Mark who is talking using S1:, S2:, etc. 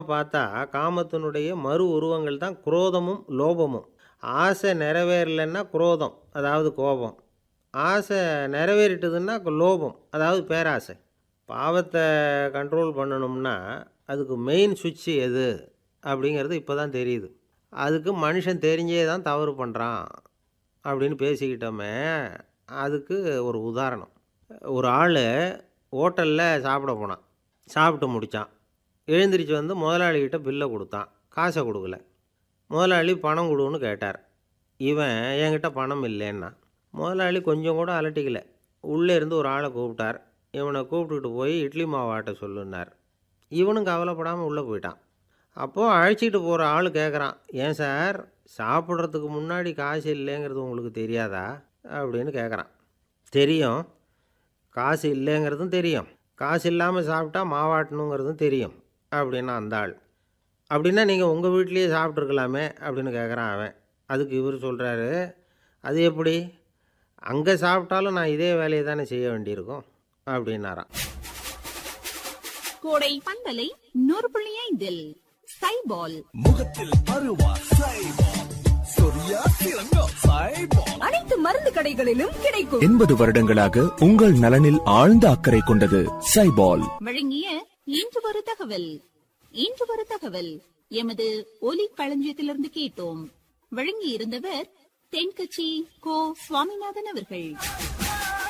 S1: பார்த்தா காமத்தினுடைய மறு உருவங்கள் தான் குரோதமும் லோபமும். ஆசை நிறைவேறலைன்னா குரோதம், அதாவது கோபம். ஆசை நிறைவேறிட்டதுன்னா லோபம், அதாவது பேராசை. பாவத்தை கண்ட்ரோல் பண்ணணும்னா அதுக்கு மெயின் சுவிட்சு எது அப்படிங்கிறது இப்போ தான் தெரியுது. அதுக்கு மனுஷன் தெரிஞ்சே தான் தவறு பண்ணுறான் அப்படின்னு பேசிக்கிட்டோமே. அதுக்கு ஒரு உதாரணம். ஒரு ஆள் ஹோட்டலில் சாப்பிட போனான். சாப்பிட்டு முடித்தான். எழுந்திரிச்சு வந்து முதலாளிகிட்ட பில்லை கொடுத்தான். காசை கொடுக்கல. முதலாளி பணம் கொடுன்னு கேட்டார். இவன் என்கிட்ட பணம் இல்லைன்னா. முதலாளி கொஞ்சம் கூட அலட்டிக்கல. உள்ளே இருந்து ஒரு ஆளை கூப்பிட்டார். இவனை கூப்பிட்டுக்கிட்டு போய் இட்லி மாவு ஆட்ட சொல்லுன்னார். இவனும் கவலைப்படாமல் உள்ளே போயிட்டான். அப்போது அழைச்சிக்கிட்டு போகிற ஆள் கேட்குறான், ஏன் சார் சாப்பிட்றதுக்கு முன்னாடி காசு இல்லைங்கிறது உங்களுக்கு தெரியாதா அப்படின்னு கேட்குறான். தெரியும், காசு இல்லைங்கிறதும் தெரியும், காசு இல்லாமல் சாப்பிட்டா மாவாட்டணுங்கிறதும் தெரியும் அப்படின்னா அந்த ஆள். அப்படின்னா நீங்கள் உங்கள் வீட்லேயே சாப்பிட்ருக்கலாமே அப்படின்னு கேட்குறான் அவன். அதுக்கு இவர் சொல்கிறாரு, அது எப்படி, அங்கே சாப்பிட்டாலும் நான் இதே வேலையை தானே செய்ய வேண்டியிருக்கும் அப்படின்னாராம்.
S2: கோடை பந்தலை 100.5 சைபால்
S3: முகத்தில் அருவா சைபால், சொரியா சிறங்கோ சைபால்.
S2: அனைத்து மருந்து கடைகளிலும் கிடைக்கும்.
S3: 80 வருடங்களாக உங்கள் நலனில் ஆழ்ந்த அக்கறை கொண்டது சைபால்.
S2: வழங்கிய இன்று ஒரு தகவல். இன்று ஒரு தகவல் எமது ஒலி களஞ்சியத்திலிருந்து கேட்டோம். வழங்கி இருந்தவர் தென்கட்சி கோ சுவாமிநாதன் அவர்கள்.